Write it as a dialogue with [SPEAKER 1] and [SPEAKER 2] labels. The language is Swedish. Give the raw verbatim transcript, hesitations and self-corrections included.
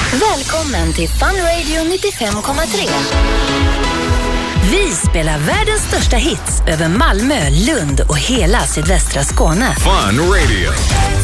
[SPEAKER 1] Välkommen till Fun Radio nittiofem komma tre. Vi spelar världens största hits över Malmö, Lund och hela sydvästra Skåne.
[SPEAKER 2] Fun Radio.